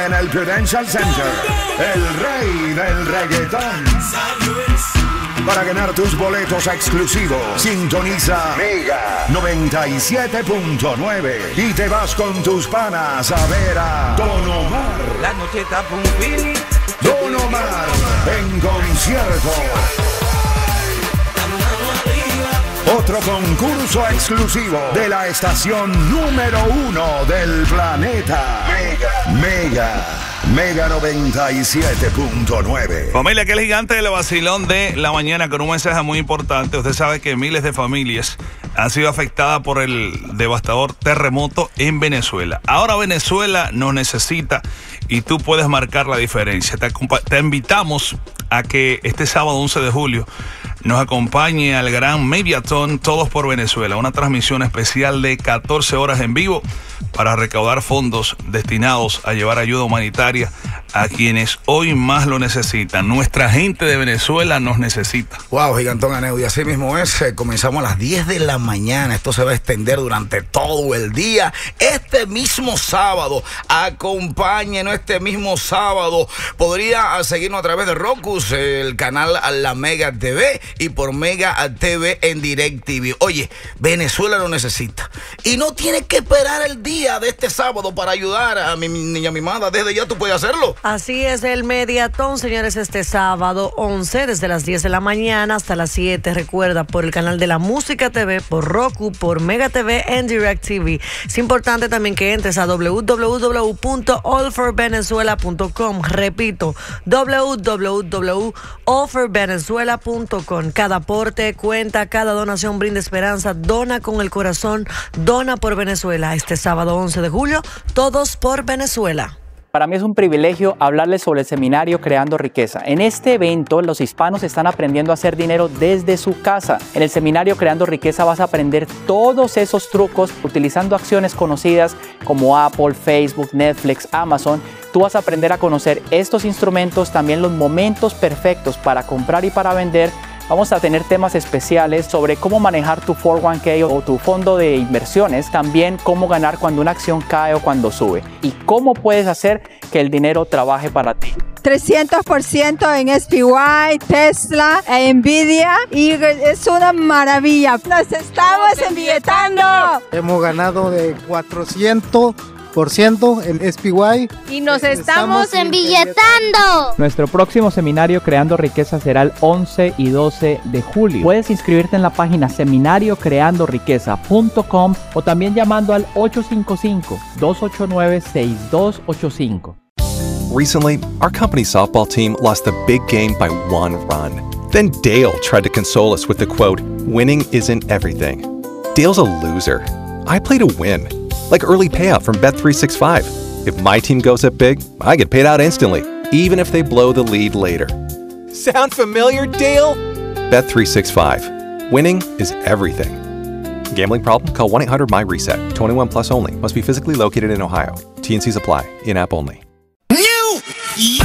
En el Prudential Center, el rey del reggaetón. Para ganar tus boletos exclusivos, sintoniza Mega 97.9 y te vas con tus panas a ver a Don Omar. La noche está por un feeling. Don Omar en concierto. Otro concurso exclusivo de la estación número 1 del planeta. Mega 97.9. Familia, que el gigante del vacilón de la mañana con un mensaje muy importante. Usted sabe que miles de familias han sido afectadas por el devastador terremoto en Venezuela. Ahora Venezuela nos necesita y tú puedes marcar la diferencia. Te invitamos a que este sábado 11 de julio nos acompañe al gran Mediathon Todos por Venezuela, una transmisión especial de 14 horas en vivo para recaudar fondos destinados a llevar ayuda humanitaria a quienes hoy más lo necesitan. Nuestra gente de Venezuela nos necesita. Wow, Gigantón Aneu, y así mismo es. Comenzamos a las 10 de la mañana. Esto se va a extender durante todo el día. Este mismo sábado, acompáñenos este mismo sábado. Podría seguirnos a través de Roku, el canal La Mega TV, y por Mega TV en DirecTV. Oye, Venezuela lo necesita. Y no tienes que esperar el día de este sábado para ayudar a mi niña mimada. Desde ya tú puedes hacerlo. Así es el Mediathon, señores, este sábado 11, desde las 10 de la mañana hasta las 7. Recuerda, por el canal de La Música TV, por Roku, por Mega TV en DirecTV. Es importante también que entres a www.allforvenezuela.com. Repito, www.allforvenezuela.com. Cada aporte cuenta, cada donación brinda esperanza. Dona con el corazón, dona por Venezuela. Este sábado 11 de julio, Todos por Venezuela. Para mí es un privilegio hablarles sobre el seminario Creando Riqueza. En este evento, los hispanos están aprendiendo a hacer dinero desde su casa. En el seminario Creando Riqueza vas a aprender todos esos trucos utilizando acciones conocidas como Apple, Facebook, Netflix, Amazon. Tú vas a aprender a conocer estos instrumentos, también los momentos perfectos para comprar y para vender. Vamos a tener temas especiales sobre cómo manejar tu 401k o tu fondo de inversiones, también cómo ganar cuando una acción cae o cuando sube y cómo puedes hacer que el dinero trabaje para ti. 300% en SPY, Tesla, Nvidia, y es una maravilla. Nos estamos embilletando. Hemos ganado de 400% en SPY. Y nos estamos embilletando. Nuestro próximo seminario Creando Riqueza será el 11 y 12 de julio. Puedes inscribirte en la página seminariocreandoriqueza.com o también llamando al 855-289-6285. Recently, our company softball team lost a big game by 1 run. Then Dale tried to console us with the quote, "Winning isn't everything." Dale's a loser. I play to win. Like early payout from Bet365. If my team goes up big, I get paid out instantly, even if they blow the lead later. Sound familiar, Dale? Bet365. Winning is everything. Gambling problem? Call 1-800-MY-RESET. 21 plus only. Must be physically located in Ohio. T&Cs apply. In-app only.